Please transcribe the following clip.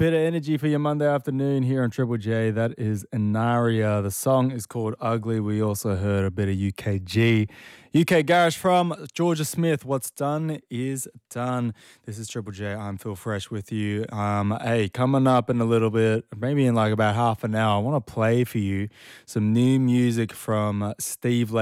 bit of energy for your Monday afternoon here on Triple J. That is Inaria. The song is called Ugly. We also heard a bit of UKG. UK Garage from Georgia Smith. What's done is done. This is Triple J. I'm Phil Fresh with you. Hey, coming up in a little bit, maybe in like about half an hour, I want to play for you some new music from Steve